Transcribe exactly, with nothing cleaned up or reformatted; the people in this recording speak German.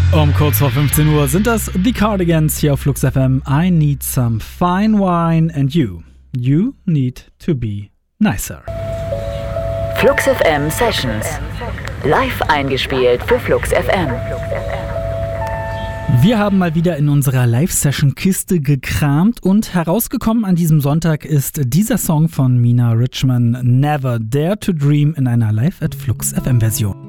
Um kurz vor fünfzehn Uhr sind das The Cardigans hier auf Flux F M. I need some fine wine and you, you need to be nicer. Flux F M Sessions. Live eingespielt für Flux F M. Wir haben mal wieder in unserer Live-Session-Kiste gekramt und herausgekommen an diesem Sonntag ist dieser Song von Mina Richman, Never Dare to Dream, in einer Live at Flux F M Version.